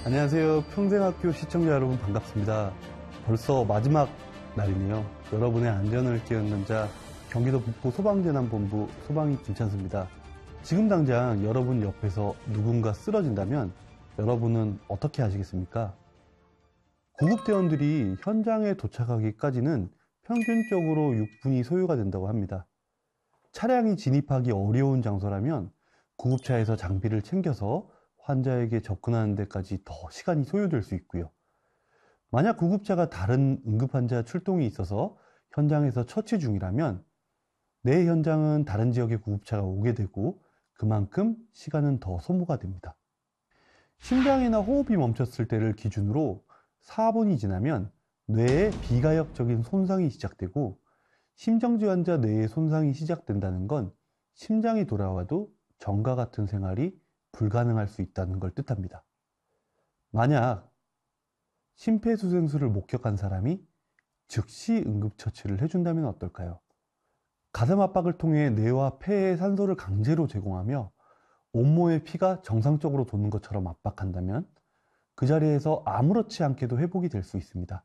안녕하세요. 평생학교 시청자 여러분 반갑습니다. 벌써 마지막 날이네요. 여러분의 안전을 깨우는 자 경기도 북부 소방재난본부 소방이 김찬수입니다. 지금 당장 여러분 옆에서 누군가 쓰러진다면 여러분은 어떻게 하시겠습니까? 구급대원들이 현장에 도착하기까지는 평균적으로 6분이 소요가 된다고 합니다. 차량이 진입하기 어려운 장소라면 구급차에서 장비를 챙겨서 환자에게 접근하는 데까지 더 시간이 소요될 수 있고요. 만약 구급차가 다른 응급환자 출동이 있어서 현장에서 처치 중이라면 내 현장은 다른 지역의 구급차가 오게 되고 그만큼 시간은 더 소모가 됩니다. 심장이나 호흡이 멈췄을 때를 기준으로 4분이 지나면 뇌에 비가역적인 손상이 시작되고 심정지 환자 뇌의 손상이 시작된다는 건 심장이 돌아와도 전과 같은 생활이 불가능할 수 있다는 걸 뜻합니다. 만약 심폐소생술을 목격한 사람이 즉시 응급처치를 해준다면 어떨까요? 가슴 압박을 통해 뇌와 폐에 산소를 강제로 제공하며 온몸의 피가 정상적으로 도는 것처럼 압박한다면 그 자리에서 아무렇지 않게도 회복이 될 수 있습니다.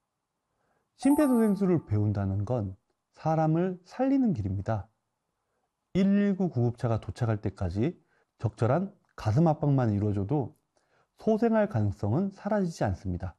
심폐소생술을 배운다는 건 사람을 살리는 길입니다. 119 구급차가 도착할 때까지 적절한 가슴 압박만 이루어져도 소생할 가능성은 사라지지 않습니다.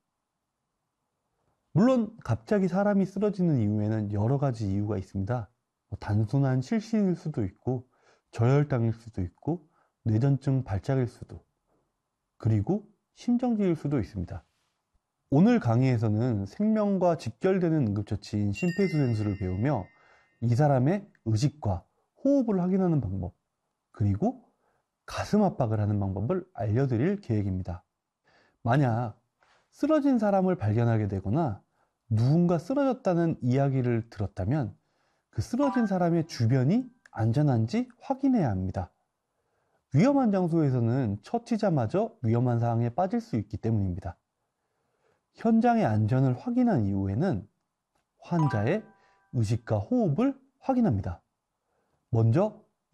물론 갑자기 사람이 쓰러지는 이유에는 여러 가지 이유가 있습니다. 단순한 실신일 수도 있고 저혈당일 수도 있고 뇌전증 발작일 수도, 그리고 심정지일 수도 있습니다. 오늘 강의에서는 생명과 직결되는 응급처치인 심폐소생술을 배우며 이 사람의 의식과 호흡을 확인하는 방법, 그리고 가슴 압박을 하는 방법을 알려드릴 계획입니다. 만약 쓰러진 사람을 발견하게 되거나 누군가 쓰러졌다는 이야기를 들었다면 그 쓰러진 사람의 주변이 안전한지 확인해야 합니다. 위험한 장소에서는 처치자마저 위험한 상황에 빠질 수 있기 때문입니다. 현장의 안전을 확인한 이후에는 환자의 의식과 호흡을 확인합니다. 먼저